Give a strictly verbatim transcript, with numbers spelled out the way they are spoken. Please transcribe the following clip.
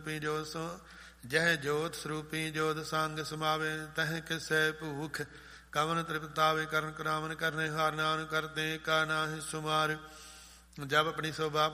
ਸਰੂਪੀ ਜੋਤ ਸੋ ਜਹ ਜੋਤ ਸਰੂਪੀ ਜੋਤ ਸੰਗ ਸਮਾਵੇ ਤਹ ਕਿਸੈ ਭੂਖ ਕਵਨ ਤ੍ਰਿਪਤਾਵੇ ਕਰਨ ਕਰਾਵਨ ਕਰਨੇ ਹਾਰ ਨਾਨ ਕਰਦੇ ਕਾ ਨਾਹਿ ਸੁਮਾਰ। ਜਬ ਆਪਣੀ ਸੋਭਾ